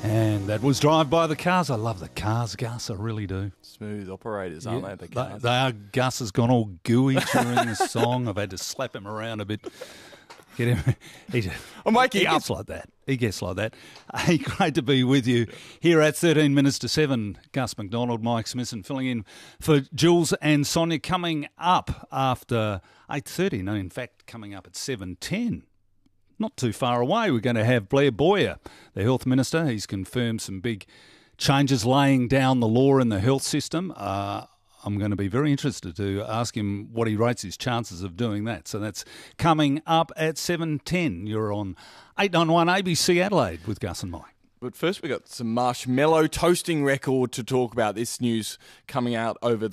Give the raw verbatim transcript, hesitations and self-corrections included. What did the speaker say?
And that was Drive by the Cars. I love the Cars, Gus. I really do. Smooth operators, aren't Yeah, they? The they, Cars. they are. Gus has gone all gooey during the song. I've had to slap him around a bit. Get him. He, Oh, Mikey, he gets like that. He gets like that. Hey, great to be with you here at thirteen minutes to seven. Gus McDonald, Mike Smithson filling in for Jules and Sonia, coming up after eight thirty. No, in fact, coming up at seven ten. Not too far away, we're going to have Blair Boyer, the Health Minister. He's confirmed some big changes laying down the law in the health system. Uh, I'm going to be very interested to ask him what he rates his chances of doing that. So that's coming up at seven ten. You're on eight ninety-one A B C Adelaide with Gus and Mike. But first we got some marshmallow toasting record to talk about. This news coming out over the